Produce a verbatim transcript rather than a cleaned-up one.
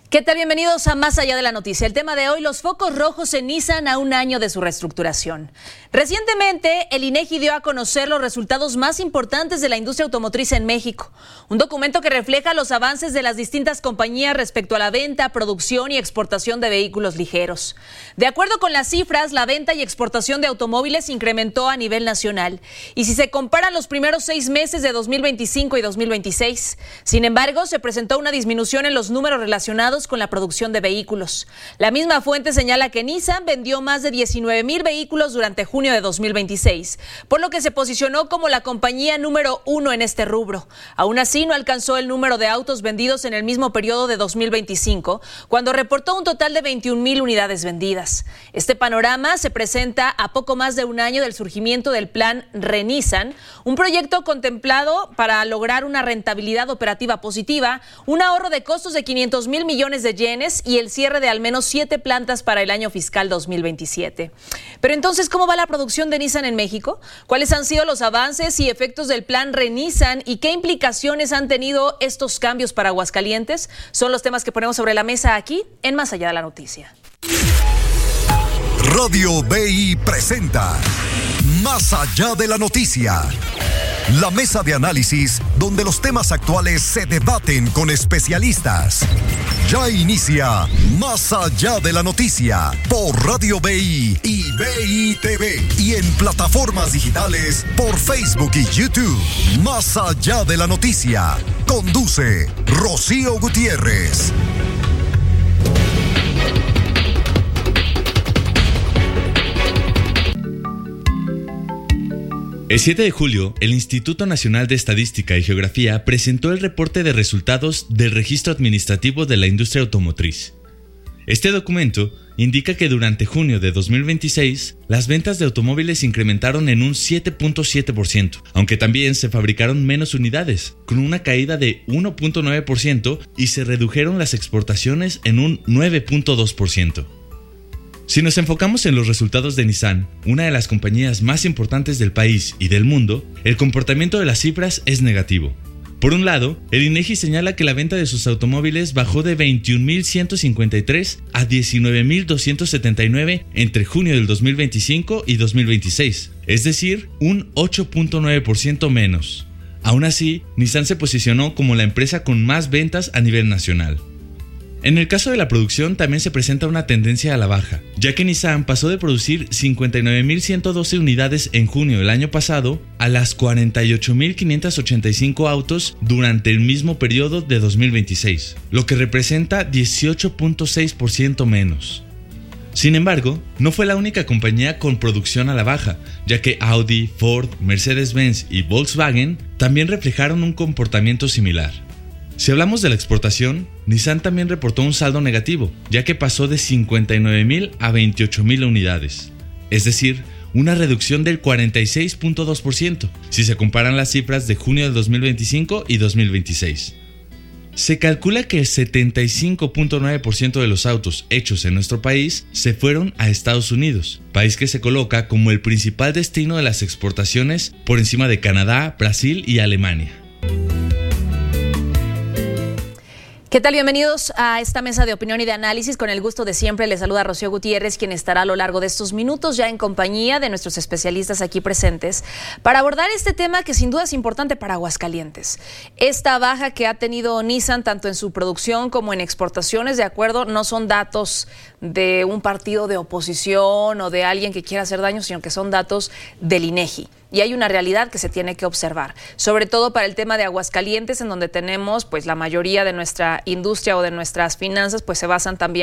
¿Qué tal? Bienvenidos a Más Allá de la Noticia. El tema de hoy, los focos rojos en Nissan a un año de su reestructuración. Recientemente, el INEGI dio a conocer los resultados más importantes de la industria automotriz en México. Un documento que refleja los avances de las distintas compañías respecto a la venta, producción y exportación de vehículos ligeros. De acuerdo con las cifras, la venta y exportación de automóviles incrementó a nivel nacional. Y si se comparan los primeros seis meses de dos mil veinticinco y dos mil veintiséis, sin embargo, se presentó una disminución en los números relacionados con la producción de vehículos. La misma fuente señala que Nissan vendió más de diecinueve mil vehículos durante junio de dos mil veintiséis, por lo que se posicionó como la compañía número uno en este rubro. Aún así, no alcanzó el número de autos vendidos en el mismo periodo de dos mil veinticinco, cuando reportó un total de veintiún mil unidades vendidas. Este panorama se presenta a poco más de un año del surgimiento del plan ReNissan, un proyecto contemplado para lograr una rentabilidad operativa positiva, un ahorro de costos de quinientos mil millones de yenes y el cierre de al menos siete plantas para el año fiscal dos mil veintisiete. Pero entonces, ¿cómo va la producción de Nissan en México? ¿Cuáles han sido los avances y efectos del plan ReNissan y qué implicaciones han tenido estos cambios para Aguascalientes? Son los temas que ponemos sobre la mesa aquí en Más Allá de la Noticia. Radio B I presenta Más Allá de la Noticia. La mesa de análisis donde los temas actuales se debaten con especialistas. Ya inicia Más Allá de la Noticia por Radio B I y B I T V y en plataformas digitales por Facebook y YouTube. Más Allá de la Noticia. Conduce Rocío Gutiérrez. El siete de julio, el Instituto Nacional de Estadística y Geografía presentó el reporte de resultados del Registro Administrativo de la Industria Automotriz. Este documento indica que durante junio de dos mil veintiséis, las ventas de automóviles incrementaron en un siete punto siete por ciento, aunque también se fabricaron menos unidades, con una caída de uno punto nueve por ciento y se redujeron las exportaciones en un nueve punto dos por ciento. Si nos enfocamos en los resultados de Nissan, una de las compañías más importantes del país y del mundo, el comportamiento de las cifras es negativo. Por un lado, el INEGI señala que la venta de sus automóviles bajó de veintiún mil ciento cincuenta y tres a diecinueve mil doscientos setenta y nueve entre junio del dos mil veinticinco y dos mil veintiséis, es decir, un ocho punto nueve por ciento menos. Aún así, Nissan se posicionó como la empresa con más ventas a nivel nacional. En el caso de la producción también se presenta una tendencia a la baja, ya que Nissan pasó de producir cincuenta y nueve mil ciento doce unidades en junio del año pasado a las cuarenta y ocho mil quinientos ochenta y cinco autos durante el mismo periodo de dos mil veintiséis, lo que representa dieciocho punto seis por ciento menos. Sin embargo, no fue la única compañía con producción a la baja, ya que Audi, Ford, Mercedes-Benz y Volkswagen también reflejaron un comportamiento similar. Si hablamos de la exportación, Nissan también reportó un saldo negativo, ya que pasó de cincuenta y nueve mil a veintiocho mil unidades, es decir, una reducción del cuarenta y seis punto dos por ciento, si se comparan las cifras de junio del dos mil veinticinco y dos mil veintiséis. Se calcula que el setenta y cinco punto nueve por ciento de los autos hechos en nuestro país se fueron a Estados Unidos, país que se coloca como el principal destino de las exportaciones por encima de Canadá, Brasil y Alemania. ¿Qué tal? Bienvenidos a esta mesa de opinión y de análisis. Con el gusto de siempre les saluda Rocío Gutiérrez, quien estará a lo largo de estos minutos ya en compañía de nuestros especialistas aquí presentes para abordar este tema que sin duda es importante para Aguascalientes. Esta baja que ha tenido Nissan tanto en su producción como en exportaciones, de acuerdo, no son datos de un partido de oposición o de alguien que quiera hacer daño, sino que son datos del INEGI. Y hay una realidad que se tiene que observar, sobre todo para el tema de Aguascalientes, en donde tenemos pues la mayoría de nuestra industria o de nuestras finanzas pues se basan también